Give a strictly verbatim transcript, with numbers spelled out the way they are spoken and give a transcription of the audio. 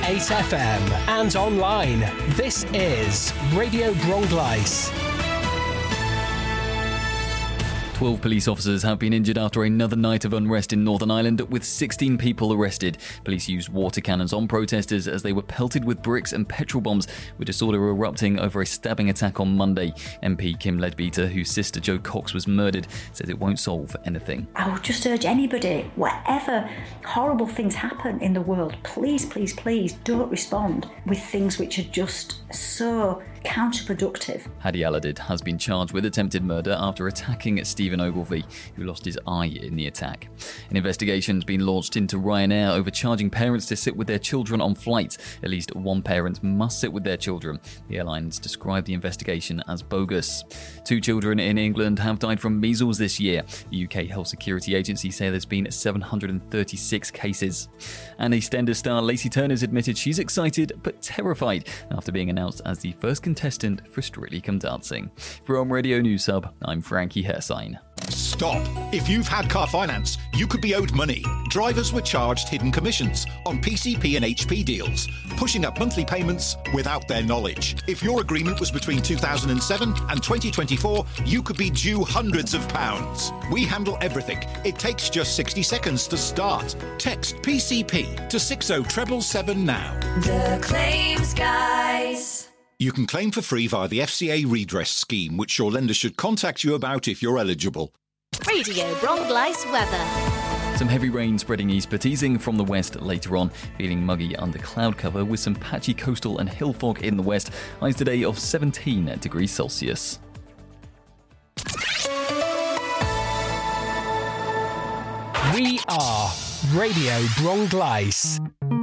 eight F M and online. This is Radio Bronglais. twelve police officers have been injured after another night of unrest in Northern Ireland, with sixteen people arrested. Police used water cannons on protesters as they were pelted with bricks and petrol bombs, with disorder erupting over a stabbing attack on Monday. M P Kim Leadbeater, whose sister Jo Cox was murdered, says it won't solve anything. I would just urge anybody, whatever horrible things happen in the world, please, please, please don't respond with things which are just so counterproductive. Hadi Aladid has been charged with attempted murder after attacking Stephen Ogilvie, who lost his eye in the attack. An investigation has been launched into Ryanair over charging parents to sit with their children on flights. At least one parent must sit with their children. The airlines described the investigation as bogus. Two children in England have died from measles this year. The U K Health Security Agency say there's been seven hundred thirty-six cases. And EastEnders star Lacey Turner's admitted she's excited but terrified after being announced as the first contestant for Strictly Come Dancing. From Radio News Hub, I'm Frankie Hersign. Stop. If you've had car finance, you could be owed money. Drivers were charged hidden commissions on P C P and H P deals, pushing up monthly payments without their knowledge. If your agreement was between two thousand seven and twenty twenty-four, you could be due hundreds of pounds. We handle everything. It takes just sixty seconds to start. Text P C P to six oh seven seven now. The Claims Guys. You can claim for free via the F C A redress scheme, which your lender should contact you about if you're eligible. Radio Bronglais weather. Some heavy rain spreading east, but easing from the west later on. Feeling muggy under cloud cover with some patchy coastal and hill fog in the west. Highs today of seventeen degrees Celsius. We are Radio Bronglais.